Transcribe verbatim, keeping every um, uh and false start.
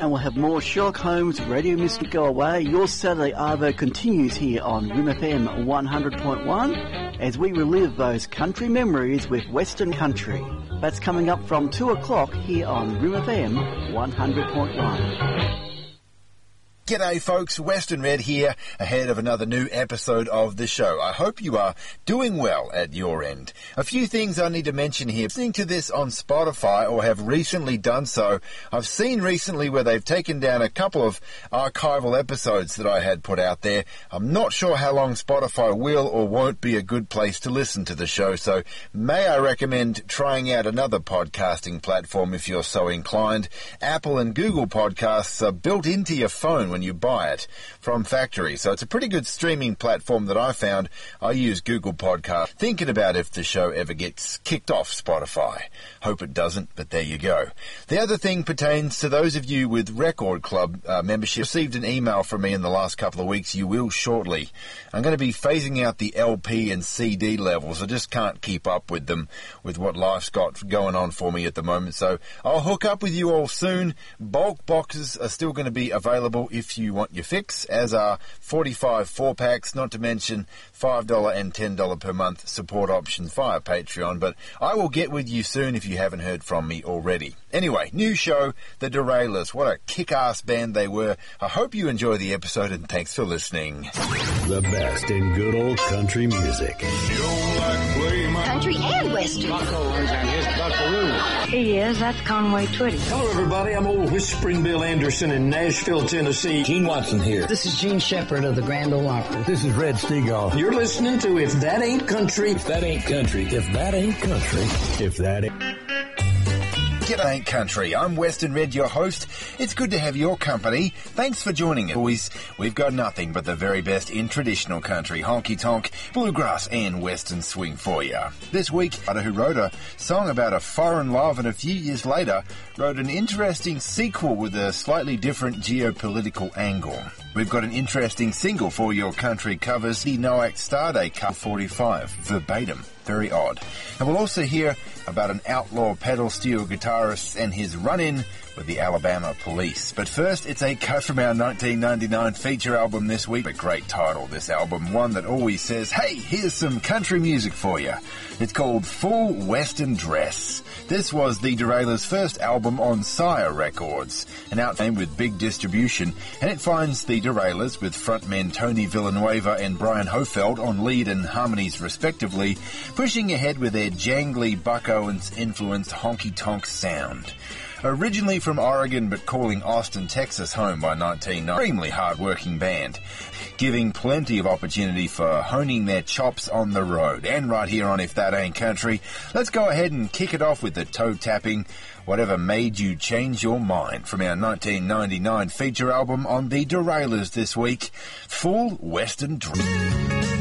and we'll have more Sherlock Holmes Radio Mystery Go Away. Your Saturday Arvo continues here on Room F M one hundred point one as we relive those country memories with Western Country. That's coming up from two o'clock here on Room F M one hundred point one. G'day folks, Western Red here, ahead of another new episode of the show. I hope you are doing well at your end. A few things I need to mention here. Listening to this on Spotify, or have recently done so, I've seen recently where they've taken down a couple of archival episodes that I had put out there. I'm not sure how long Spotify will or won't be a good place to listen to the show, so may I recommend trying out another podcasting platform if you're so inclined. Apple and Google Podcasts are built into your phone when you buy it from factory. So it's a pretty good streaming platform that I found. I use Google Podcast. Thinking about if the show ever gets kicked off Spotify. Hope it doesn't, but there you go. The other thing pertains to those of you with Record Club uh, membership. Received an email from me in the last couple of weeks. You will shortly. I'm going to be phasing out the L P and C D levels. I just can't keep up with them with what life's got going on for me at the moment. So I'll hook up with you all soon. Bulk boxes are still going to be available if you want your fix, as are forty-five four-packs, not to mention five dollars and ten dollars per month support options via Patreon. But I will get with you soon if you haven't heard from me already. Anyway, new show, The Derailers. What a kick-ass band they were. I hope you enjoy the episode, and thanks for listening. The best in good old country music. Country and Western. and his buckaroo. He is. That's Conway Twitty. Hello, everybody. I'm old Whispering Bill Anderson in Nashville, Tennessee. Gene Watson here. This is Gene Shepard of the Grand Ole Opry. This is Red Steagall. You're listening to If That Ain't Country. If That Ain't Country. If That Ain't Country. If that ain't... G'day Country, I'm Western Red, your host. It's good to have your company. Thanks for joining us. Boys, we've got nothing but the very best in traditional country, honky-tonk, bluegrass and western swing for you. This week, who wrote a song about a foreign love and a few years later wrote an interesting sequel with a slightly different geopolitical angle. We've got an interesting single for your country covers, the Noack Starday Cup forty-five, verbatim. Very odd. And we'll also hear about an outlaw pedal steel guitarist and his run-in with the Alabama Police. But first, it's a cut from our nineteen ninety-nine feature album this week. A great title, this album. One that always says, hey, here's some country music for you. It's called Full Western Dress. This was the Derailers' first album on Sire Records, an outfit with big distribution, and it finds the Derailers, with frontmen Tony Villanueva and Brian Hofeld on lead and harmonies respectively, pushing ahead with their jangly Buck Owens-influenced honky-tonk sound. Originally from Oregon but calling Austin, Texas home by nineteen ninety, extremely hard-working band, giving plenty of opportunity for honing their chops on the road. And right here on If That Ain't Country, let's go ahead and kick it off with the toe-tapping Whatever Made You Change Your Mind from our nineteen ninety-nine feature album on the Derailers this week, Full Western Dress.